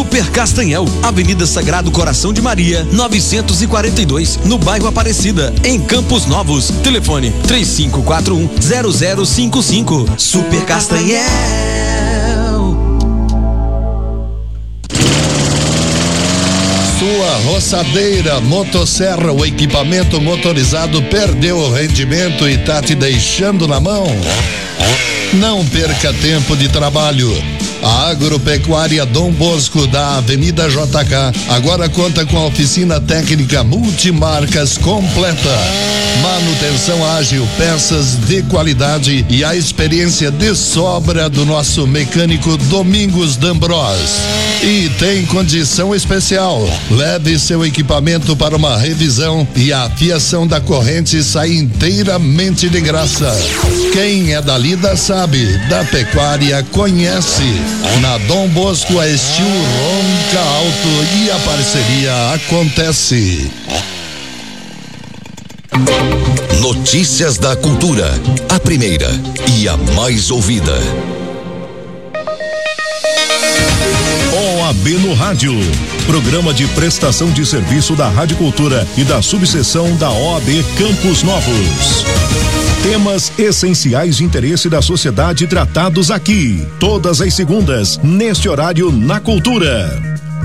Super Castanhel, Avenida Sagrado Coração de Maria, 942, no bairro Aparecida, em Campos Novos. Telefone 3541-0055. Super Castanhel. Sua roçadeira, motosserra, o equipamento motorizado perdeu o rendimento e tá te deixando na mão? Não perca tempo de trabalho. A Agropecuária Dom Bosco da Avenida JK agora conta com a oficina técnica multimarcas completa. Manutenção ágil, peças de qualidade e a experiência de sobra do nosso mecânico Domingos D'Ambros. E tem condição especial. Leve seu equipamento para uma revisão e a fiação da corrente sai inteiramente de graça. Quem é da lida sabe, da pecuária conhece. Na Dom Bosco a estilo ronca alto e a parceria acontece. Notícias da Cultura, a primeira e a mais ouvida. OAB no Rádio, programa de prestação de serviço da Rádio Cultura e da subseção da OAB Campos Novos. Temas essenciais de interesse da sociedade tratados aqui, todas as segundas, neste horário na Cultura.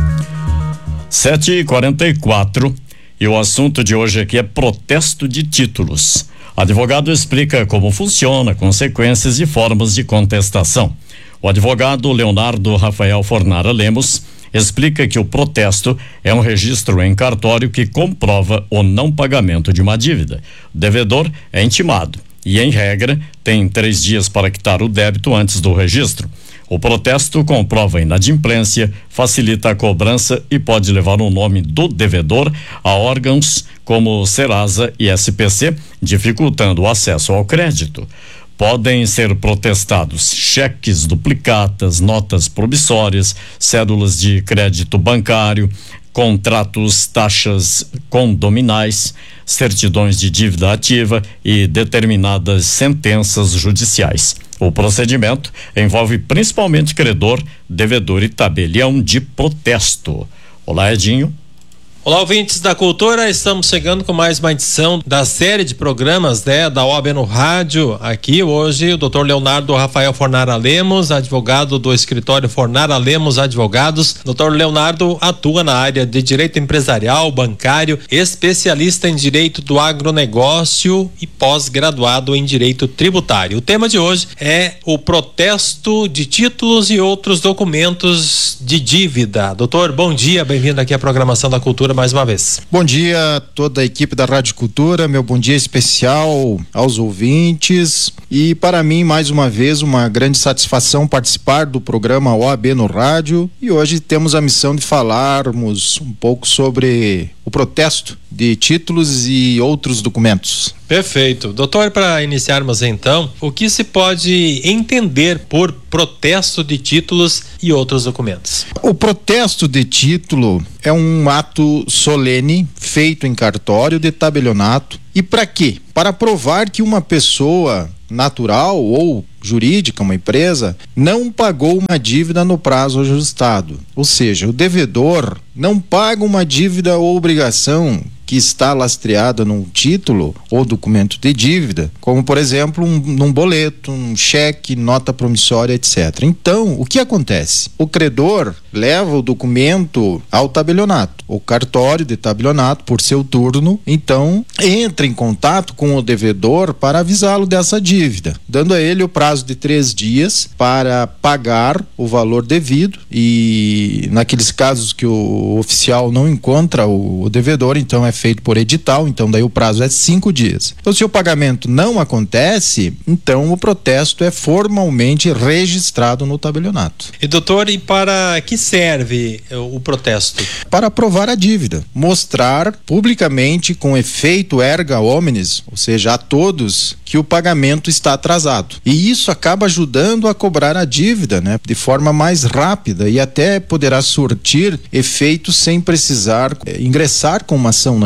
7h44 e o assunto de hoje aqui é protesto de títulos. Advogado explica como funciona, consequências e formas de contestação. O advogado Leonardo Rafael Fornara Lemos explica que o protesto é um registro em cartório que comprova o não pagamento de uma dívida. O devedor é intimado e, em regra, tem 3 dias para quitar o débito antes do registro. O protesto comprova a inadimplência, facilita a cobrança e pode levar o nome do devedor a órgãos como Serasa e SPC, dificultando o acesso ao crédito. Podem ser protestados cheques duplicatas, notas promissórias, cédulas de crédito bancário, contratos, taxas condominais, certidões de dívida ativa e determinadas sentenças judiciais. O procedimento envolve principalmente credor, devedor e tabelião de protesto. Olá, Edinho. Olá, ouvintes da Cultura, estamos chegando com mais uma edição da série de programas, da OAB no Rádio. Aqui hoje o Dr. Leonardo Rafael Fornara Lemos, advogado do escritório Fornara Lemos Advogados. Dr. Leonardo atua na área de direito empresarial, bancário, especialista em direito do agronegócio e pós-graduado em direito tributário. O tema de hoje é o protesto de títulos e outros documentos de dívida. Doutor, bom dia, bem-vindo aqui à programação da Cultura mais uma vez. Bom dia a toda a equipe da Rádio Cultura, meu bom dia especial aos ouvintes e para mim mais uma vez uma grande satisfação participar do programa OAB no Rádio e hoje temos a missão de falarmos um pouco sobre o protesto de títulos e outros documentos. Perfeito. Doutor, para iniciarmos então, o que se pode entender por protesto de títulos e outros documentos? O protesto de título é um ato solene feito em cartório de tabelionato. E para quê? Para provar que uma pessoa natural ou jurídica, uma empresa, não pagou uma dívida no prazo ajustado. Ou seja, o devedor não paga uma dívida ou obrigação que está lastreada num título ou documento de dívida, como por exemplo num boleto, um cheque, nota promissória, etc. Então, o que acontece? O credor leva o documento ao tabelionato, o cartório de tabelionato, por seu turno, então entra em contato com o devedor para avisá-lo dessa dívida, dando a ele o prazo de 3 dias para pagar o valor devido e naqueles casos que o oficial não encontra o devedor, então é feito por edital, então daí o prazo é 5 dias. Então se o pagamento não acontece, então o protesto é formalmente registrado no tabelionato. E doutor, e para que serve o protesto? Para provar a dívida, mostrar publicamente com efeito erga omnes, ou seja, a todos, que o pagamento está atrasado. E isso acaba ajudando a cobrar a dívida, de forma mais rápida e até poderá surtir efeitos sem precisar ingressar com uma ação na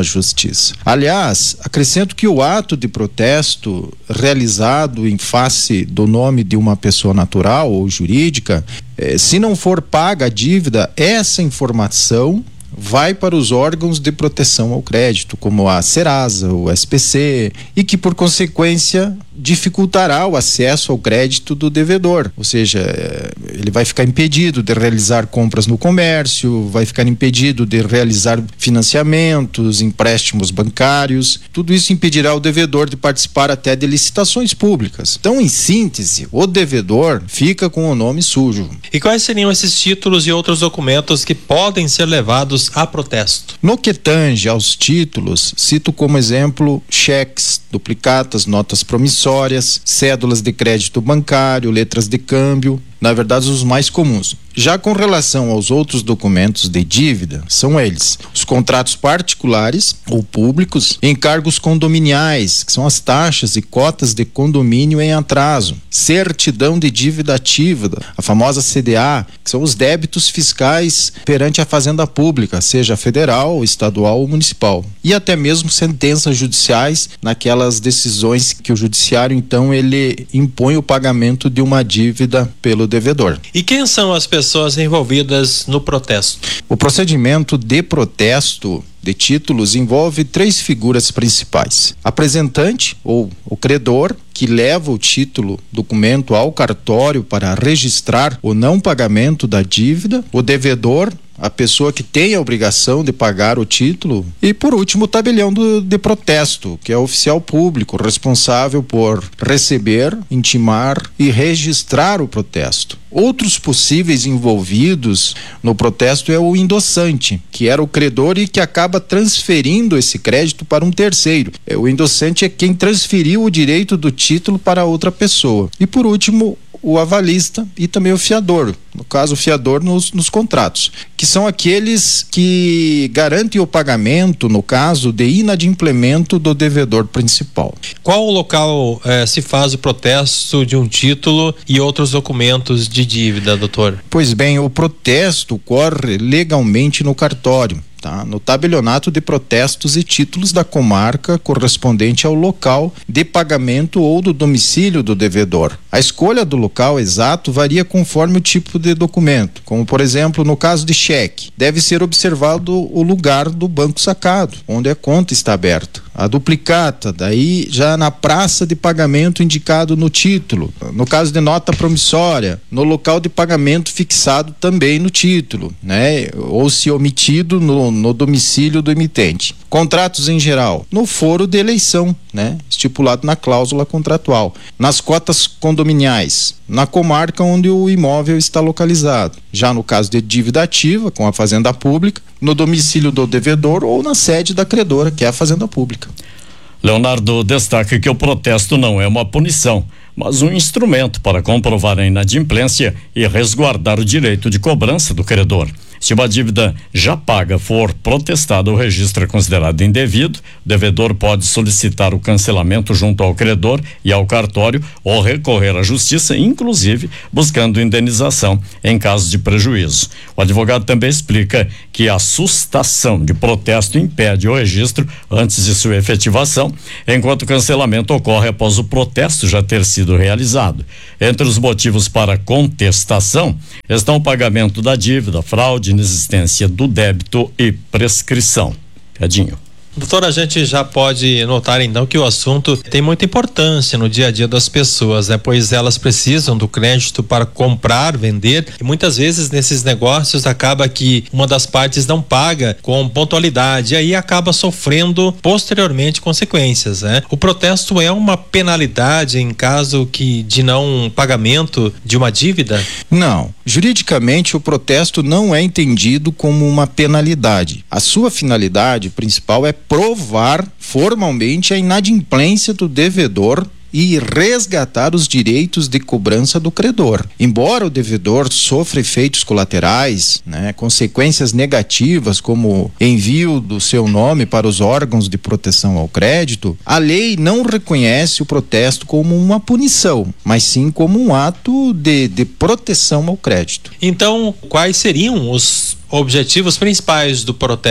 mesma justiça. Aliás, acrescento que o ato de protesto realizado em face do nome de uma pessoa natural ou jurídica, se não for paga a dívida, essa informação vai para os órgãos de proteção ao crédito, como a Serasa, o SPC, e que, por consequência, dificultará o acesso ao crédito do devedor. Ou seja, ele vai ficar impedido de realizar compras no comércio, vai ficar impedido de realizar financiamentos, empréstimos bancários. Tudo isso impedirá o devedor de participar até de licitações públicas. Então, em síntese, o devedor fica com o nome sujo. E quais seriam esses títulos e outros documentos que podem ser levados a protesto? No que tange aos títulos, cito como exemplo cheques, duplicatas, notas promissórias, cédulas de crédito bancário, letras de câmbio, na verdade os mais comuns. Já com relação aos outros documentos de dívida, são eles: os contratos particulares ou públicos, encargos condominiais, que são as taxas e cotas de condomínio em atraso, certidão de dívida ativa, a famosa CDA, que são os débitos fiscais perante a Fazenda Pública, seja federal, estadual ou municipal, e até mesmo sentenças judiciais naquelas decisões que o judiciário então ele impõe o pagamento de uma dívida pelo devedor. E quem são as pessoas envolvidas no protesto? O procedimento de protesto de títulos envolve 3 figuras principais: apresentante ou o credor, que leva o título, documento ao cartório para registrar o não pagamento da dívida; o devedor, a pessoa que tem a obrigação de pagar o título; e por último o tabelião de protesto, que é o oficial público responsável por receber, intimar e registrar o protesto. Outros possíveis envolvidos no protesto é o endossante, que era o credor e que acaba transferindo esse crédito para um terceiro. O endossante é quem transferiu o direito do título para outra pessoa. E por último, o avalista e também o fiador, no caso o fiador nos contratos, que são aqueles que garantem o pagamento no caso de inadimplemento do devedor principal. Qual o local se faz o protesto de um título e outros documentos de dívida, doutor? Pois bem, o protesto ocorre legalmente no cartório, no tabelionato de protestos e títulos da comarca correspondente ao local de pagamento ou do domicílio do devedor. A escolha do local exato varia conforme o tipo de documento, como por exemplo no caso de cheque, deve ser observado o lugar do banco sacado, onde a conta está aberta. A duplicata, daí já na praça de pagamento indicado no título. No caso de nota promissória, no local de pagamento fixado também no título, ou se omitido no domicílio do emitente. Contratos em geral, no foro de eleição, estipulado na cláusula contratual. Nas cotas condominiais, na comarca onde o imóvel está localizado. Já no caso de dívida ativa, com a Fazenda Pública, no domicílio do devedor ou na sede da credora, que é a Fazenda Pública. Leonardo destaca que o protesto não é uma punição, mas um instrumento para comprovar a inadimplência e resguardar o direito de cobrança do credor. Se uma dívida já paga for protestada, o registro é considerado indevido, o devedor pode solicitar o cancelamento junto ao credor e ao cartório ou recorrer à justiça, inclusive buscando indenização em caso de prejuízo. O advogado também explica que a sustação de protesto impede o registro antes de sua efetivação, enquanto o cancelamento ocorre após o protesto já ter sido realizado. Entre os motivos para contestação estão o pagamento da dívida, fraude, inexistência do débito e prescrição. Edinho. Doutor, a gente já pode notar então que o assunto tem muita importância no dia a dia das pessoas, pois elas precisam do crédito para comprar, vender, e muitas vezes nesses negócios acaba que uma das partes não paga com pontualidade e aí acaba sofrendo posteriormente consequências, O protesto é uma penalidade em caso de não pagamento de uma dívida? Não, juridicamente o protesto não é entendido como uma penalidade. A sua finalidade principal é provar formalmente a inadimplência do devedor e resgatar os direitos de cobrança do credor. Embora o devedor sofra efeitos colaterais, consequências negativas como envio do seu nome para os órgãos de proteção ao crédito, a lei não reconhece o protesto como uma punição, mas sim como um ato de proteção ao crédito. Então, quais seriam os objetivos principais do protesto?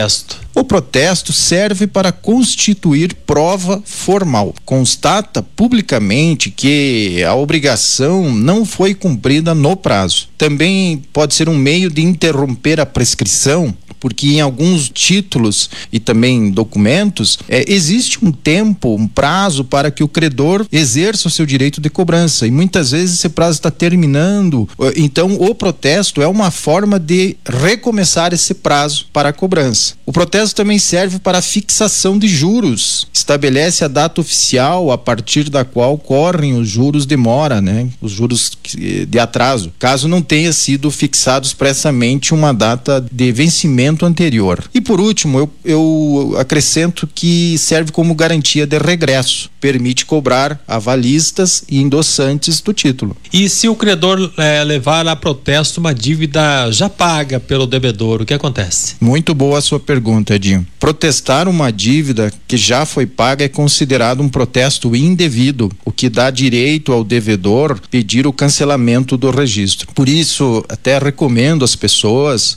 O protesto serve para constituir prova formal. Constata publicamente que a obrigação não foi cumprida no prazo. Também pode ser um meio de interromper a prescrição, porque em alguns títulos e também documentos existe um tempo, um prazo para que o credor exerça o seu direito de cobrança, e muitas vezes esse prazo está terminando. Então o protesto é uma forma de recomeçar esse prazo para a cobrança. O protesto também serve para a fixação de juros, estabelece a data oficial a partir da qual correm os juros de mora, né? Os juros de atraso, caso não tenha sido fixado expressamente uma data de vencimento anterior. E por último, eu acrescento que serve como garantia de regresso, permite cobrar avalistas e endossantes do título. E se o credor levar a protesto uma dívida já paga pelo devedor, o que acontece? Muito boa a sua pergunta, Edinho. Protestar uma dívida que já foi paga é considerado um protesto indevido, o que dá direito ao devedor pedir o cancelamento do registro. Por isso, até recomendo às pessoas,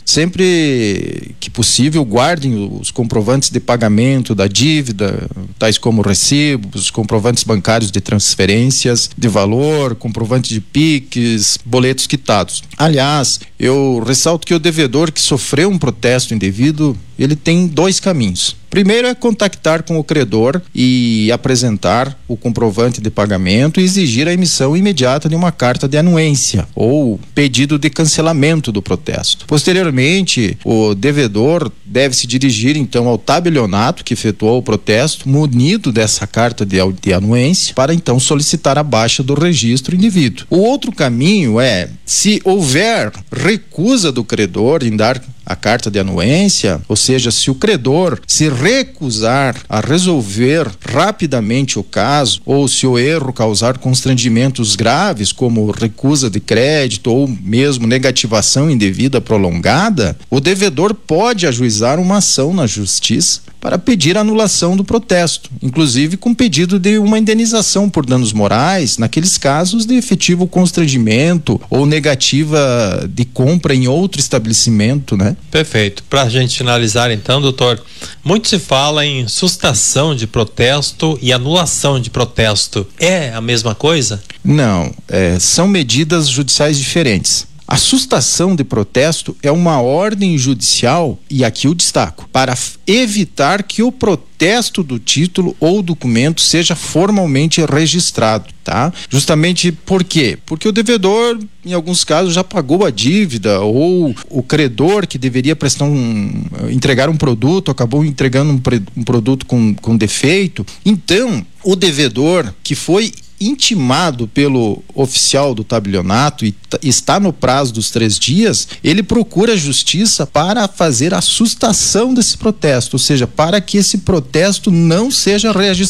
sempre que possível, guardem os comprovantes de pagamento da dívida, tais como recibos, comprovantes bancários de transferências de valor, comprovantes de PIX, boletos quitados. Aliás, eu ressalto que o devedor que sofreu um protesto indevido, ele tem dois caminhos. Primeiro é contactar com o credor e apresentar o comprovante de pagamento e exigir a emissão imediata de uma carta de anuência ou pedido de cancelamento do protesto. Posteriormente, o devedor deve se dirigir então ao tabelionato que efetuou o protesto, munido dessa carta de anuência, para então solicitar a baixa do registro indevido. O outro caminho é, se houver recusa do credor em dar a carta de anuência, ou seja, se o credor se recusar a resolver rapidamente o caso, ou se o erro causar constrangimentos graves, como recusa de crédito ou mesmo negativação indevida prolongada, o devedor pode ajuizar uma ação na justiça para pedir a anulação do protesto, inclusive com pedido de uma indenização por danos morais, naqueles casos de efetivo constrangimento ou negativa de compra em outro estabelecimento, né? Perfeito. Para a gente finalizar então, doutor, muito se fala em sustação de protesto e anulação de protesto. É a mesma coisa? Não, são medidas judiciais diferentes. A sustação de protesto é uma ordem judicial, e aqui eu destaco, para evitar que o protesto do título ou documento seja formalmente registrado, tá? Justamente por quê? Porque o devedor, em alguns casos, já pagou a dívida, ou o credor que deveria entregar um produto, acabou entregando um produto com defeito. Então, o devedor que foi intimado pelo oficial do tabelionato e está no prazo dos 3 dias, ele procura a justiça para fazer a sustação desse protesto, ou seja, para que esse protesto não seja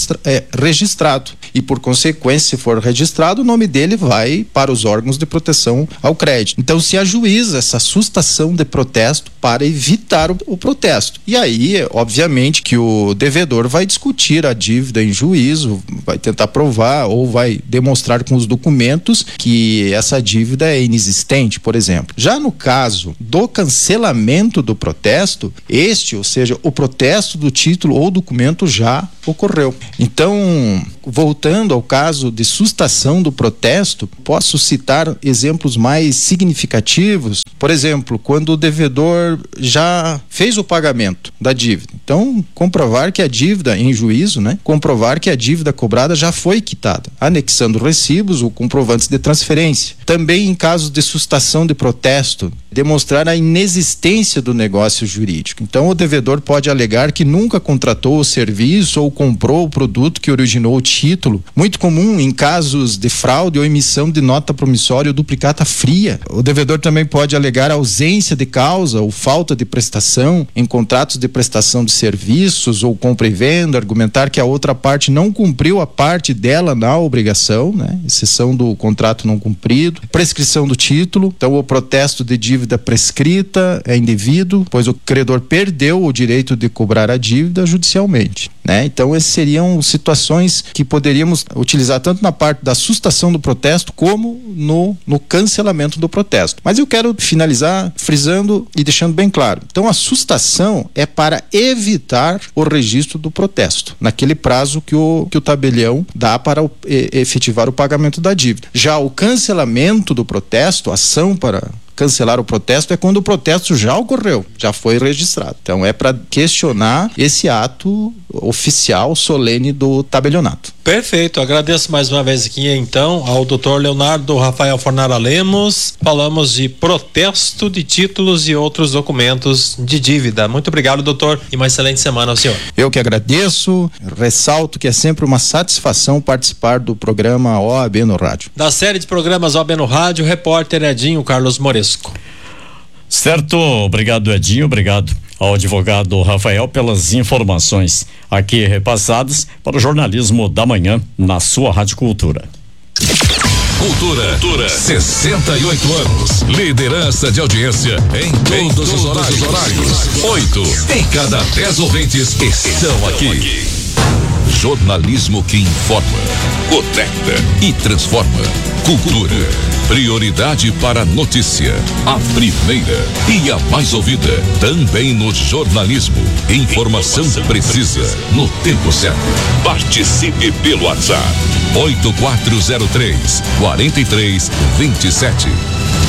registrado. E por consequência, se for registrado, o nome dele vai para os órgãos de proteção ao crédito. Então se ajuiza essa sustação de protesto para evitar o protesto. E aí, obviamente, que o devedor vai discutir a dívida em juízo, vai tentar provar ou vai demonstrar com os documentos que essa dívida é inexistente, por exemplo. Já no caso do cancelamento do protesto, ou seja, o protesto do título ou documento já ocorreu. Então, voltando ao caso de sustação do protesto, posso citar exemplos mais significativos. Por exemplo, quando o devedor já fez o pagamento da dívida. Então, comprovar que a dívida em juízo, né? Comprovar que a dívida cobrada já foi quitada, anexando recibos ou comprovantes de transferência. Também em casos de sustação de protesto, demonstrar a inexistência do negócio jurídico. Então, o devedor pode alegar que nunca contratou o serviço ou comprou o produto que originou o título. Muito comum em casos de fraude ou emissão de nota promissória ou duplicata fria. O devedor também pode alegar ausência de causa ou falta de prestação em contratos de prestação de serviços ou compra e venda, argumentar que a outra parte não cumpriu a parte dela na obrigação, né? Exceção do contrato não cumprido, prescrição do título. Então, o protesto de dívida prescrita é indevido, pois o credor perdeu o direito de cobrar a dívida judicialmente, né? Então, essas seriam situações que poderíamos utilizar tanto na parte da sustação do protesto como no cancelamento do protesto. Mas eu quero finalizar frisando e deixando bem claro. Então, a sustação é para evitar evitar o registro do protesto, naquele prazo que o tabelião dá para efetivar o pagamento da dívida. Já o cancelamento do protesto, ação para cancelar o protesto, é quando o protesto já ocorreu, já foi registrado. Então é para questionar esse ato oficial, solene do tabelionato. Perfeito, agradeço mais uma vez aqui então ao Dr. Leonardo Rafael Fornara Lemos. Falamos de protesto de títulos e outros documentos de dívida. Muito obrigado, doutor, e uma excelente semana ao senhor. Eu que agradeço, ressalto que é sempre uma satisfação participar do programa OAB no Rádio. Da série de programas OAB no Rádio, repórter Edinho Carlos Moresco. Certo, obrigado Edinho, obrigado ao advogado Rafael pelas informações aqui repassadas para o jornalismo da manhã na sua Rádio Cultura. Cultura, 68 anos. Liderança de audiência em todos os horários. 8 em cada 10 ouvintes estão aqui. Jornalismo que informa, conecta e transforma. Cultura, prioridade para a notícia. A primeira e a mais ouvida. Também no jornalismo. Informação precisa, no tempo certo. Participe pelo WhatsApp. 8403-4327.